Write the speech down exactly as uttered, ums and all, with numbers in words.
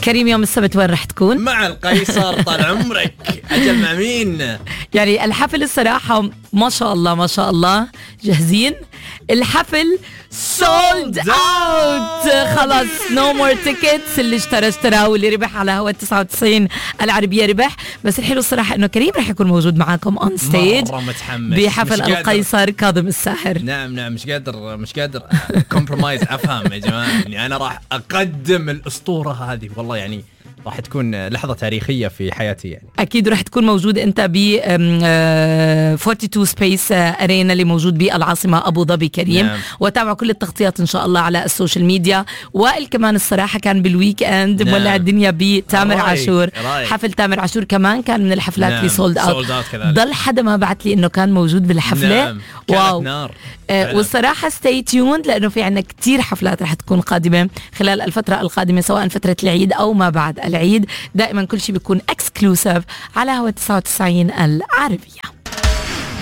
كريم يوم السبت وين رح تكون؟ مع القيصر. طال عمرك. أجل مع مين؟ يعني الحفل الصراحة ما شاء الله ما شاء الله جاهزين. الحفل سولد اوت خلاص، نو مور تيكتس. اللي اشترى اشترى واللي ربح على هوا تسعة وتسعين العربية ربح. بس الحلو الصراحة انه كريم رح يكون موجود معاكم اون ستيج مرة متحمس بحفل القيصر كاظم الساحر. نعم نعم مش قادر مش قادر كومبرومايز افهم يا جماعة. يعني انا راح اقدم الاسطورة هذه والله، يعني راح تكون لحظة تاريخية في حياتي. يعني أكيد رح تكون موجود أنت ب اثنين وأربعين سبيس أرينا اللي موجود بالعاصمة أبو ظبي كريم. نعم. وتابعوا كل التغطيات إن شاء الله على السوشيال ميديا. وائل كمان الصراحة كان بالويك أند. نعم. مولع الدنيا بتامر عاشور. رايق. حفل تامر عاشور كمان كان من الحفلات. نعم. اللي سولد أوت. ضل حدا ما بعت لي إنه كان موجود بالحفلة. نعم. واو نار. آه والصراحة stay tuned لأنه في عنا كتير حفلات رح تكون قادمة خلال الفترة القادمة، سواء فترة العيد أو ما بعد العيد. دائما كل شيء بيكون exclusive على هوا تسعة وتسعين العربية.